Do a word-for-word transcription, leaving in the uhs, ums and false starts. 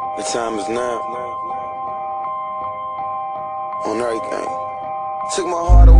The time is now. On everything. Took my heart away.